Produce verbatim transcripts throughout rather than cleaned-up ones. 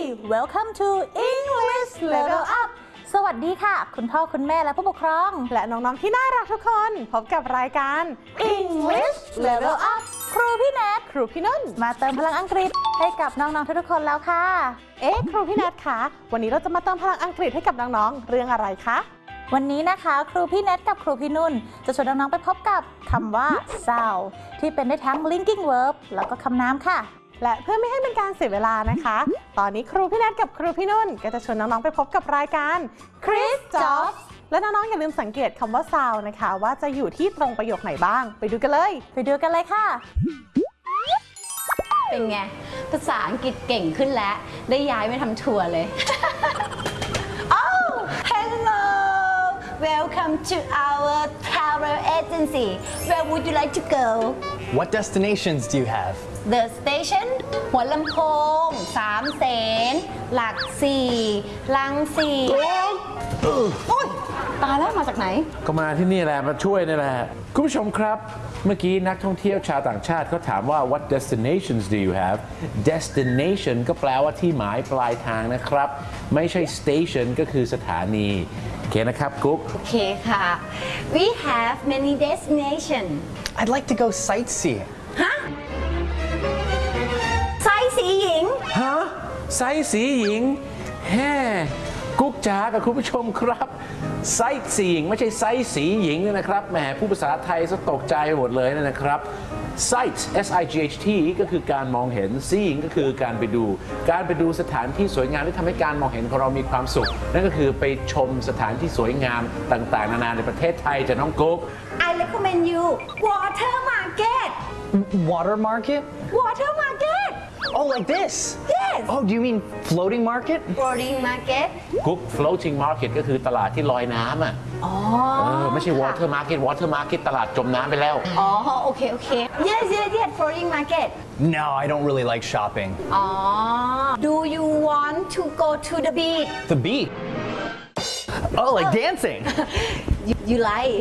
Welcome to English Level Up สวัสดีค่ะคุณพ่อคุณแม่และผู้ปกครองและน้องๆที่น่ารักทุกคนพบกับรายการ English Level Up ครูพี่แนทครูพี่นุ่นมาเติมพลังอังกฤษให้กับน้องๆทุกๆคนแล้วค่ะเอ๊ะครูพี่แนทคะวันนี้เราจะมาเติมพลังอังกฤษให้กับน้องๆเรื่องอะไรคะวันนี้นะคะครูพี่แนทกับครูพี่นุ่นจะชวนน้องๆไปพบกับคำว่า sound ที่เป็นได้ทั้ง linking verb แล้วก็คำนามค่ะและเพื่อไม่ให้เป็นการเสียเวลานะคะตอนนี้ครูพี่แนทกับครูพี่นุ่นก็จะชวนน้องๆไปพบกับรายการ Chris Jobs และน้องๆอย่าลืมสังเกตคำว่า sound นะคะว่าจะอยู่ที่ตรงประโยคไหนบ้างไปดูกันเลยไปดูกันเลยค่ะเป็นไงภาษาอังกฤษเก่งขึ้นแล้วได้ย้ายไปทำทัวร์เลย Oh hello welcome to our travel agency where would you like to go What destinations do you have The station หัวลำโพงสามเสนหลักสี่ลังสี่โอ๊ยตายแล้วมาจากไหนก็มาที่นี่แหละมาช่วยนี่แหละคุณผู้ชมครับเมื่อกี้นักท่องเที่ยวชาวต่างชาติเขาถามว่า What destinations do you have Destination ก็แปลว่าที่หมายปลายทางนะครับไม่ใช่ station ก็คือสถานีโอเคนะครับกุ๊กโอเคค่ะ We have many destinations I'd like to go sightseeing ฮะไซส์สีหญิงฮะไซส์สีหญิงแฮ่กุ๊กจ๋ากับคุณผู้ชมครับไซส์สีหญิงไม่ใช่ไซส์สีหญิงนะครับแหมผู้ภาษาไทยจะตกใจหมดเลยนะครับ sight s i g h t ก็คือการมองเห็น seeing ก็คือการไปดูการไปดูสถานที่สวยงามที่ทำให้การมองเห็นของเรามีความสุขนั่นก็คือไปชมสถานที่สวยงามต่างๆนานาในประเทศไทยจะน้องกุ๊ก I recommend you water market Water market water market Oh like this Yes Oh do you mean floating market floating market กุ๊ก floating market ก็คือตลาดที่ลอยน้ำอ่ะอ๋อไม่ใช่ water market water market ตลาดจมน้ำไปแล้วอ๋อโอเคโอเค Yes yes yes floating market No I don't really like shopping อ๋อ Do you want to go to the beach The beach Oh like dancing you, you like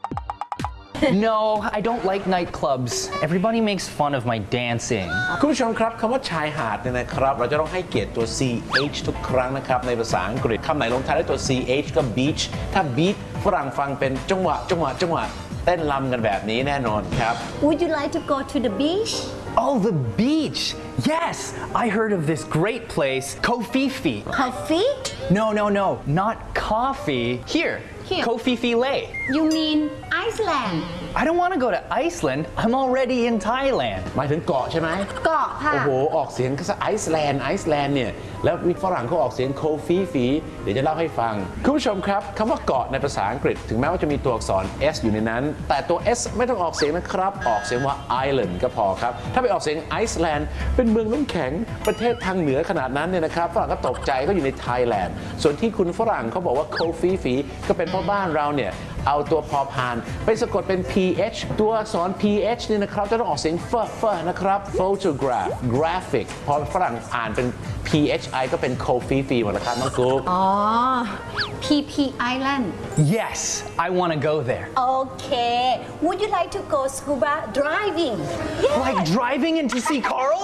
No I don't like nightclubs Everybody makes fun of my dancing คุณผู้ชมครับคำว่าชายหาดเนี่ยนะครับเราจะต้องให้เกียรติตัว ch ทุกครั้งนะครับในภาษาอังกฤษคำไหนลงท้ายด้วยตัว ch ก็ beach ถ้า beat ฝรั่งฟังเป็นจังหวะจังหวะจังหวะเต้นรำกันแบบนี้แน่นอนครับ Would you like to go to the beach Oh the beach Yes I heard of this great place Kofifi Coffee No no no not coffee Here Here Kofifi Lay You mean Iceland I don't want to go to Iceland I'm already in Thailand หมายถึงเกาะใช่ไหมเกาะค่ะโอ้โหออกเสียงก็ไอซ์แลนด์ไอซ์แลนด์เนี่ยแล้วมีฝรั่งเขาออกเสียงโคฟีฟีเดี๋ยวจะเล่าให้ฟังคุณผู้ชมครับคำว่าเกาะในภาษาอังกฤษถึงแม้ว่าจะมีตัวอักษร s อยู่ในนั้นแต่ตัว s ไม่ต้องออกเสียงนะครับออกเสียงว่า island ก็พอครับถ้าไปออกเสียงไอซ์แลนด์เป็นเมืองน้ำแข็งประเทศทางเหนือขนาดนั้นเนี่ยนะครับฝรั่งก็ตกใจก็อยู่ในไทยแลนด์ส่วนที่คุณฝรั่งเขาบอกว่าโคฟีฟีก็เป็นเพราะบ้านเราเนี่ยเอาตัวพอพานไปสะกดเป็น ph ตัวอักษร ph นี่นะครับจะต้องออกเสียง f f นะครับ photograph graphic พอฝรั่งอ่านเป็น phi ก็เป็น coffee หมดแล้วครับน้องกุ๊กอ๋อ พี พี Island Yes I want to go there Okay Would you like to go scuba diving yes. Like driving in to see Carl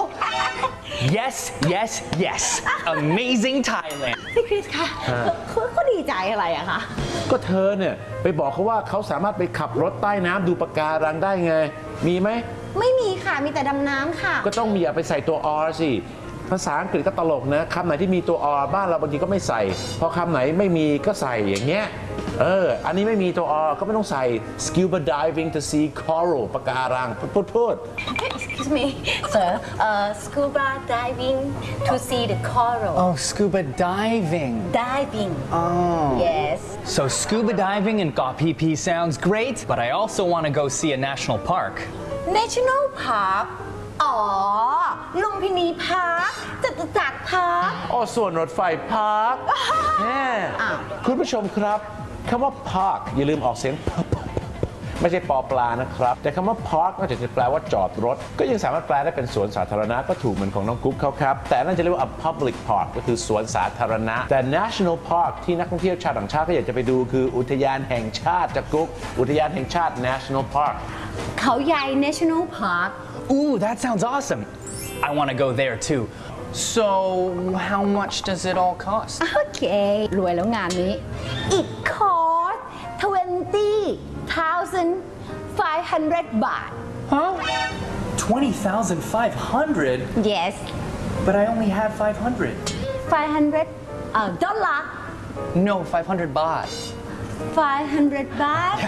Yes yes yes Amazing Thailand พี่คริสคะเขาเขาดีใจอะไรอะคะก็เธอเนี่ยไปบอกเขาว่าเขาสามารถไปขับรถใต้น้ำดูปะการังได้ไงมีไหมไม่มีค่ะมีแต่ดำน้ำค่ะก็ต้องมีอย่าไปใส่ตัว r สิภาษาอังกฤษก็ตลกนะคำไหนที่มีตัว r บ้านเราบางทีก็ไม่ใส่พอคำไหนไม่มีก็ใส่อย่างเงี้ยเอออันนี้ไม่มีตัว r ก็ไม่ต้องใส่ scuba diving to see coral ปะการังพูดพูด Excuse me sir uh, scuba diving to see the coral Oh scuba diving diving Oh yes So scuba diving in Got P P sounds great but I also want to go see a national park National Park อ๋อลุมพินีพาร์คจตุจักรพาร์คอ๋อส่วนรถไฟพาร์คแน่คุณผู้ชมครับคำว่า park อย่าลืมออกเสียงไม่ใช่ปอปลานะครับแต่คำว่า park นอกจากจะแปลว่าจอดรถก็ยังสามารถแปลได้เป็นสวนสาธารณะก็ถูกเหมือนของน้องกุ๊กเขาครับแต่นั่นจะเรียกว่า a public park ก็คือสวนสาธารณะแต่ national park ที่นักท่องเที่ยวชาวต่างชาติก็อยากจะไปดูคืออุทยานแห่งชาติจากกุ๊กอุทยานแห่งชาติ national park เขาใหญ่ National Park Ooh that sounds awesome I want to go there too So, how much does it all cost? โอเค รวยแล้วงานนี้ It cost twenty thousand five hundred บาท Huh? twenty thousand five hundred? Yes But I only have five hundred. five hundred เอ่อดอลลาร์ No, five hundred baht. five hundred บาท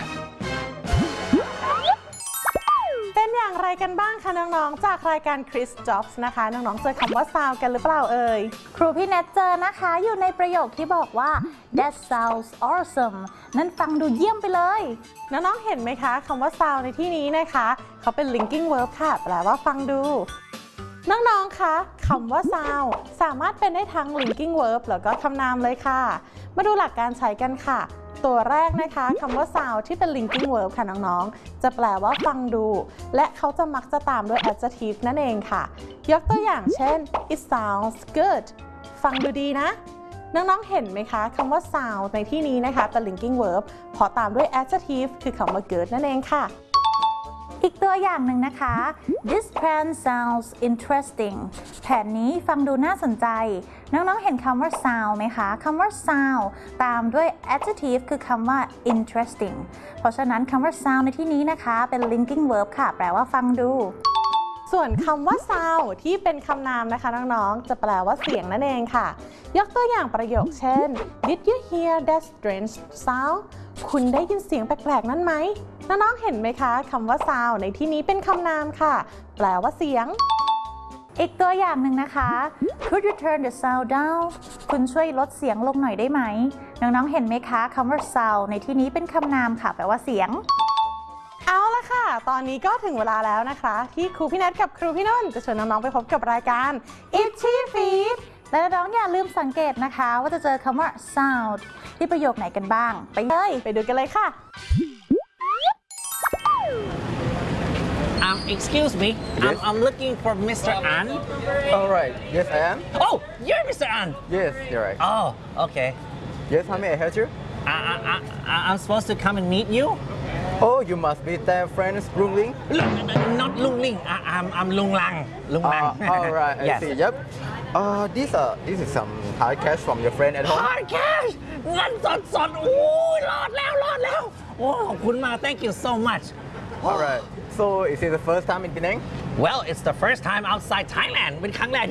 เป็นอย่างไรกันบ้างคะน้องๆ จากรายการ Chris Jobs นะคะ น้องๆ เจอคำว่า sound กันหรือเปล่าเอ่ย ครูพี่แนทเจอนะคะ อยู่ในประโยคที่บอกว่า that sounds awesome นั่นฟังดูเยี่ยมไปเลย น้องๆ เห็นไหมคะคำว่า sound ในที่นี้นะคะ เขาเป็น linking verb ค่ะ แปลว่าฟังดู น้องๆ คะคำว่า sound สามารถเป็นได้ทั้ง linking verb แล้วก็คำนามเลยค่ะ มาดูหลักการใช้กันค่ะ ตัวแรกนะคะคำว่า sound ที่เป็น linking verb ค่ะน้องๆ จะแปลว่าฟังดู และเขาจะมักจะตามด้วย adjective นั่นเองค่ะ ยกตัวอย่างเช่น it sounds good ฟังดูดีนะ น้องๆ เห็นไหมคะคำว่า sound ในที่นี้นะคะเป็น linking verb พอตามด้วย adjective คือคำว่า good นั่นเองค่ะ อีกตัวอย่างหนึ่งนะคะ This plan sounds interesting แผนนี้ฟังดูน่าสนใจ น้องๆ เห็นคำว่า sound ไหมคะคำว่า sound ตามด้วย adjective คือคำว่า interesting เพราะฉะนั้นคำว่า sound ในที่นี้นะคะเป็น linking verb ค่ะ แปลว่าฟังดู ส่วนคำว่า sound ที่เป็นคำนามนะคะน้องๆ จะแปลว่าเสียงนั่นเองค่ะ ยกตัวอย่างประโยคเช่น Did you hear that strange sound คุณได้ยินเสียงแปลกๆ นั่นไหม น้องๆ เห็นไหมคะคำว่า sound ในที่นี้เป็นคำนามค่ะ แปลว่าเสียง อีกตัวอย่างหนึ่งนะคะ Could you turn the sound down คุณช่วยลดเสียงลงหน่อยได้ไหม น้องๆ เห็นไหมคะคำว่า sound ในที่นี้เป็นคำนามค่ะ แปลว่าเสียง เอาละค่ะ ตอนนี้ก็ถึงเวลาแล้วนะคะ ที่ครูพี่นัทกับครูพี่นุ่นจะชวนน้องๆ ไปพบกับรายการ Itchy Feet และน้องๆอย่าลืมสังเกตนะคะ ว่าจะเจอคำว่า sound ที่ประโยคไหนกันบ้าง ไปเลย ไปดูกันเลยค่ะ Um, excuse me. I'm, I'm looking for Mister An. All right. Yes, I am. Oh, you're Mister An. Yes, you're right. Oh, okay. Yes, how may I help you? I, I, I, I'm supposed to come and meet you. Oh, you must be their friends, Rung Ling. Look, not Lung Ling. I, I'm, I'm Lung Lang. Lung Lang. Uh, all right, I yes. see. Yep. Uh, this uh, this is some hard cash from your friend at home. Hard cash. เงินสดสดโอ้ยรอดแล้วรอดแล้วโอ้ขอบคุณมาก Thank you so much. All right. So, is it the first time in Penang? Well, it's the first time outside Thailand เป็นครั้งแรก